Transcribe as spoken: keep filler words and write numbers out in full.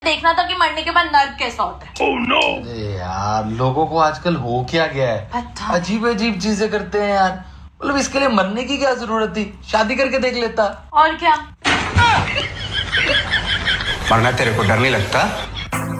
देखना था कि मरने के बाद नर्क कैसा होता है। oh, no. अरे यार लोगों को आजकल हो क्या गया है, अच्छा। अजीब अजीब चीजें करते हैं यार। मतलब इसके लिए मरने की क्या जरूरत थी, शादी करके देख लेता। और क्या। मरना तेरे को डर नहीं लगता?